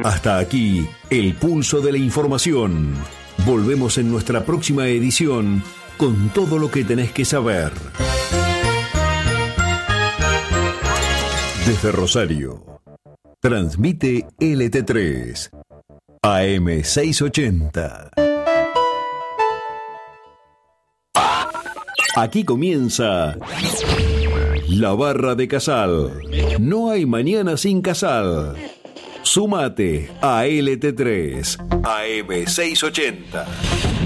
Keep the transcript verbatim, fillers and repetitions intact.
Hasta aquí, el pulso de la información. Volvemos en nuestra próxima edición con todo lo que tenés que saber. Desde Rosario, transmite L T tres, A M seiscientos ochenta. Aquí comienza La Barra de Casal. No hay mañana sin Casal. Sumate a L T tres, A M seiscientos ochenta.